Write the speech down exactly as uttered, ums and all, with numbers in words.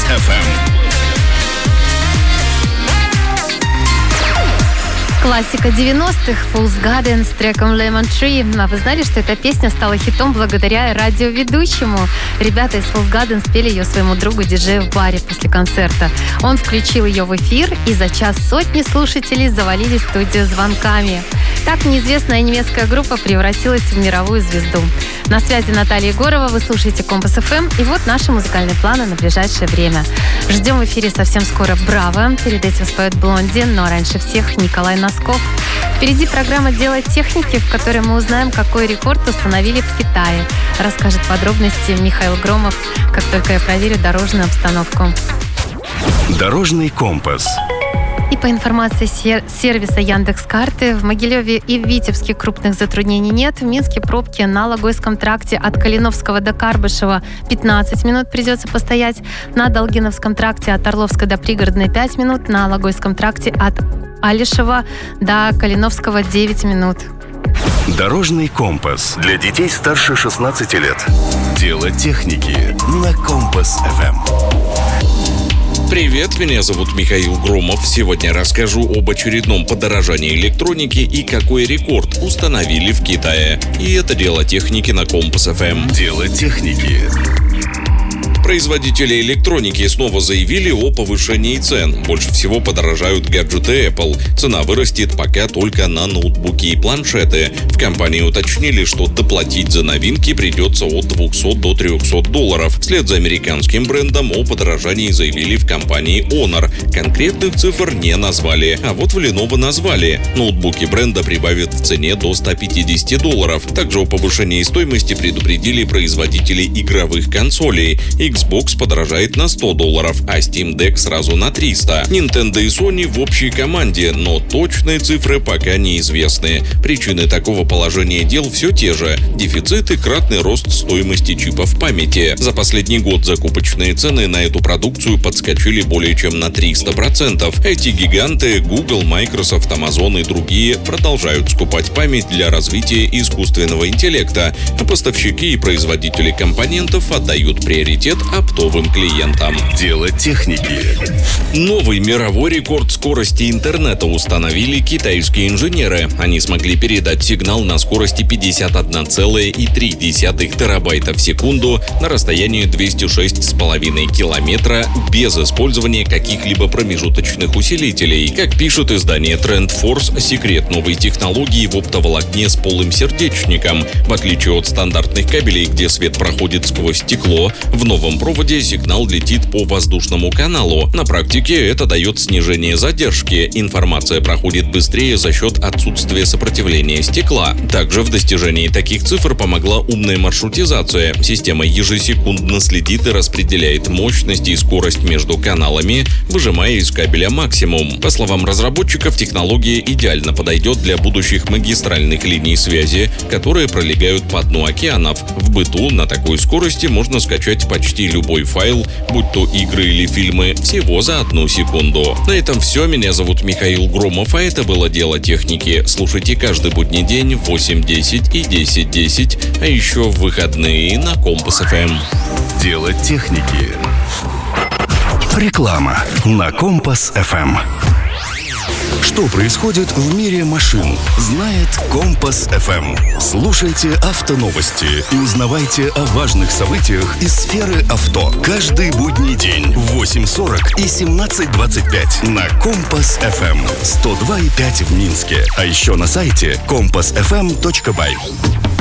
эф эм. Классика девяностых, Fool's Garden с треком Lemon Tree. А вы знали, что эта песня стала хитом благодаря радиоведущему? Ребята из Fool's Garden спели ее своему другу диджею в баре после концерта. Он включил ее в эфир, и за час сотни слушателей завалили студию звонками. Так неизвестная немецкая группа превратилась в мировую звезду. На связи Наталья Егорова, вы слушаете Компас эф эм, и вот наши музыкальные планы на ближайшее время. Ждем в эфире совсем скоро «Браво», перед этим споет «Блонди», но раньше всех Николай Носков. Впереди программа «Дело техники», в которой мы узнаем, какой рекорд установили в Китае. Расскажет подробности Михаил Громов, как только я проверю дорожную обстановку. Дорожный компас. И по информации сер- сервиса Яндекс.Карты, в Могилеве и в Витебске крупных затруднений нет. В Минске пробки на Логойском тракте от Калиновского до Карбышева пятнадцать минут придется постоять. На Долгиновском тракте от Орловской до Пригородной пять минут. На Логойском тракте от Алишева до Калиновского девять минут. Дорожный компас для детей старше шестнадцати лет. Дело техники на Компас эф эм. Привет, меня зовут Михаил Громов. Сегодня расскажу об очередном подорожании электроники и какой рекорд установили в Китае. И это дело техники на Компас эф эм. Дело техники. Производители электроники снова заявили о повышении цен. Больше всего подорожают гаджеты Apple. Цена вырастет пока только на ноутбуки и планшеты. В компании уточнили, что доплатить за новинки придется от двухсот до трехсот долларов. Вслед за американским брендом о подорожании заявили в компании Honor. Конкретных цифр не назвали, а вот в Lenovo назвали. Ноутбуки бренда прибавят в цене до ста пятидесяти долларов. Также о повышении стоимости предупредили производители игровых консолей. Xbox подорожает на сто долларов, а Steam Deck сразу на триста. Nintendo и Sony в общей команде, но точные цифры пока неизвестны. Причины такого положения дел все те же. Дефицит и кратный рост стоимости чипов памяти. За последний год закупочные цены на эту продукцию подскочили более чем на триста процентов. Эти гиганты Google, Microsoft, Amazon и другие продолжают скупать память для развития искусственного интеллекта, а поставщики и производители компонентов отдают приоритет оптовым клиентам. Дело техники. Новый мировой рекорд скорости интернета установили китайские инженеры. Они смогли передать сигнал на скорости пятьдесят одна целая три десятых терабайта в секунду на расстоянии двести шесть целых пять десятых километра без использования каких-либо промежуточных усилителей. Как пишет издание TrendForce, секрет новой технологии в оптоволокне с полым сердечником. В отличие от стандартных кабелей, где свет проходит сквозь стекло, в новом проводе сигнал летит по воздушному каналу. На практике это дает снижение задержки. Информация проходит быстрее за счет отсутствия сопротивления стекла. Также в достижении таких цифр помогла умная маршрутизация. Система ежесекундно следит и распределяет мощность и скорость между каналами, выжимая из кабеля максимум. По словам разработчиков, технология идеально подойдет для будущих магистральных линий связи, которые пролегают по дну океанов. В быту на такой скорости можно скачать почти любой файл, будь то игры или фильмы, всего за одну секунду. На этом все. Меня зовут Михаил Громов, а это было «Дело техники». Слушайте каждый будний день в восемь десять и десять десять, а еще в выходные на Компас эф эм. Дело техники. Реклама на Компас эф эм. Что происходит в мире машин, знает Компас эф эм. Слушайте автоновости и узнавайте о важных событиях из сферы авто. Каждый будний день в восемь сорок и семнадцать двадцать пять на Компас эф эм. сто два и пять в Минске. А еще на сайте компас эф эм точка бай.